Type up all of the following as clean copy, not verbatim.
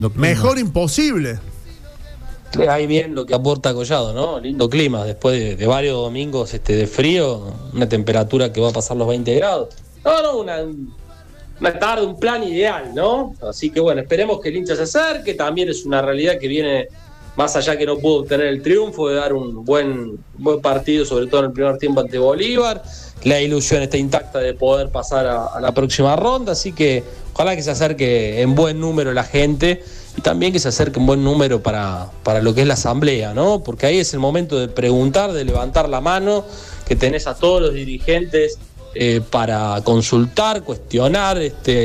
Mejor imposible. Ahí bien lo que aporta Collado, ¿no? Lindo clima, después de varios domingos de frío, una temperatura que va a pasar los 20 grados. No, una tarde, un plan ideal, ¿no? Así que bueno, esperemos que el hincha se acerque. También es una realidad que viene más allá, que no pudo obtener el triunfo, de dar un buen partido, sobre todo en el primer tiempo ante Bolívar. La ilusión está intacta de poder pasar a la próxima ronda, así que ojalá que se acerque en buen número la gente y también que se acerque en buen número para lo que es la asamblea, ¿no? Porque ahí es el momento de preguntar, de levantar la mano, que tenés a todos los dirigentes para consultar, cuestionar,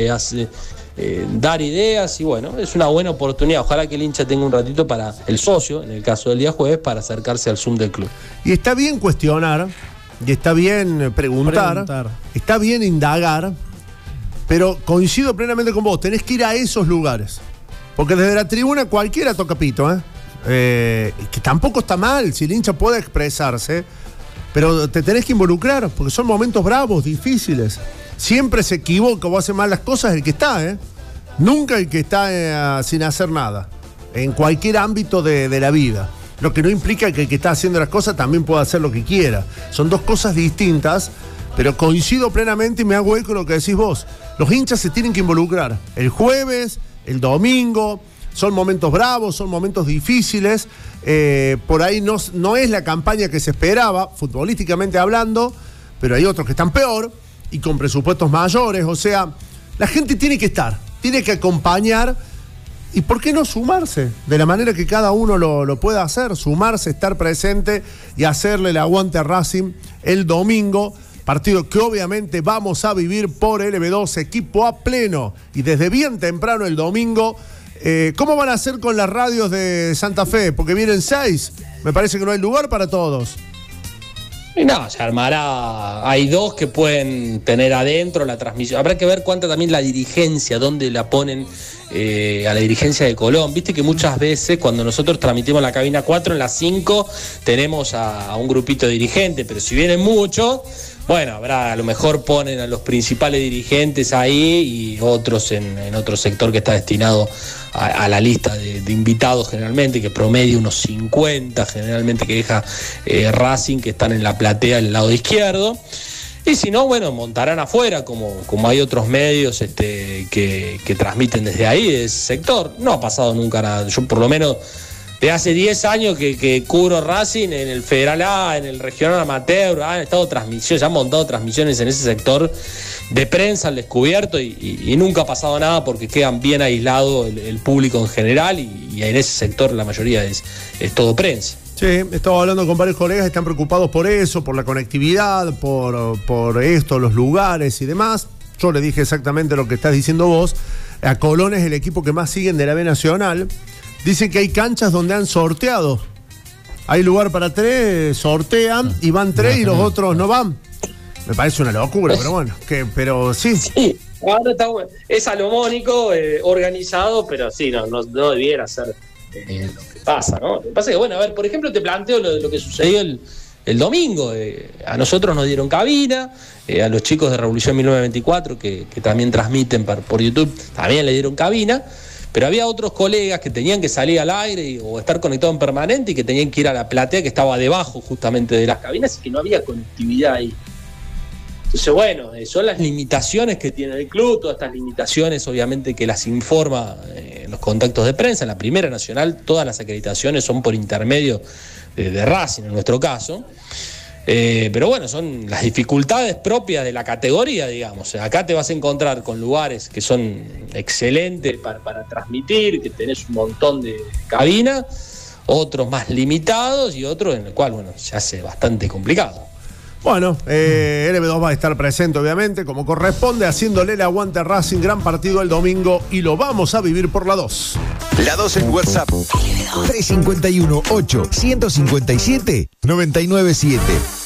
dar ideas, y bueno, es una buena oportunidad. Ojalá que el hincha tenga un ratito para el socio, en el caso del día jueves, para acercarse al Zoom del club. Y está bien cuestionar, y está bien preguntar, está bien indagar, pero coincido plenamente con vos, tenés que ir a esos lugares. Porque desde la tribuna cualquiera toca pito, que tampoco está mal si el hincha puede expresarse, pero te tenés que involucrar, porque son momentos bravos, difíciles. Siempre se equivoca o hace mal las cosas el que está, nunca el que está sin hacer nada, en cualquier ámbito de la vida. Lo que no implica que el que está haciendo las cosas también pueda hacer lo que quiera. Son dos cosas distintas, pero coincido plenamente y me hago eco de lo que decís vos. Los hinchas se tienen que involucrar. El jueves, el domingo, son momentos bravos, son momentos difíciles. Por ahí no es la campaña que se esperaba, futbolísticamente hablando, pero hay otros que están peor y con presupuestos mayores. O sea, la gente tiene que estar, tiene que acompañar. ¿Y por qué no sumarse? De la manera que cada uno lo pueda hacer, sumarse, estar presente y hacerle el aguante a Racing el domingo. Partido que obviamente vamos a vivir por LB2, equipo a pleno. Y desde bien temprano el domingo. ¿Cómo van a hacer con las radios de Santa Fe? Porque vienen 6. Me parece que no hay lugar para todos. Y no, se armará. Hay 2 que pueden tener adentro la transmisión. Habrá que ver cuánta también la dirigencia, dónde la ponen a la dirigencia de Colón. Viste que muchas veces cuando nosotros transmitimos la cabina 4, en las 5 tenemos a un grupito de dirigentes, pero si vienen muchos, bueno, a lo mejor ponen a los principales dirigentes ahí y otros en otro sector que está destinado a la lista de invitados generalmente, que promedia unos 50 generalmente que deja Racing, que están en la platea del lado izquierdo. Y si no, bueno, montarán afuera, como hay otros medios que transmiten desde ahí, de ese sector. No ha pasado nunca nada. Yo por lo menos de hace 10 años que cubro Racing en el Federal A, en el Regional Amateur, han estado transmisiones, han montado transmisiones en ese sector de prensa al descubierto y nunca ha pasado nada porque quedan bien aislado el público en general y en ese sector la mayoría es todo prensa. Sí, estaba hablando con varios colegas que están preocupados por eso, por la conectividad, por esto, los lugares y demás. Yo le dije exactamente lo que estás diciendo vos. A Colón es el equipo que más siguen de la B Nacional. Dicen que hay canchas donde han sorteado. Hay lugar para 3, sortean y van 3 y los otros no van. Me parece una locura, pero bueno, pero sí. Sí, ahora está bueno. Es salomónico, organizado, pero sí, no debiera ser lo que pasa, ¿no? Lo que pasa es que, bueno, a ver, por ejemplo, te planteo lo que sucedió el domingo. A nosotros nos dieron cabina, a los chicos de Revolución 1924, que también transmiten por YouTube, también le dieron cabina. Pero había otros colegas que tenían que salir al aire o estar conectados en permanente y que tenían que ir a la platea que estaba debajo justamente de las cabinas y que no había conectividad ahí. Entonces, bueno, son las limitaciones que tiene el club, todas estas limitaciones obviamente que las informa en los contactos de prensa. En la Primera Nacional todas las acreditaciones son por intermedio de Racing en nuestro caso. Pero bueno, son las dificultades propias de la categoría, digamos. Acá te vas a encontrar con lugares que son excelentes para transmitir, que tenés un montón de cabinas, otros más limitados y otros en el cual, bueno, se hace bastante complicado. Bueno, LB2 va a estar presente, obviamente, como corresponde, haciéndole el aguante a Racing. Gran partido el domingo y lo vamos a vivir por la 2. La 2 en WhatsApp. 351-8-157-997.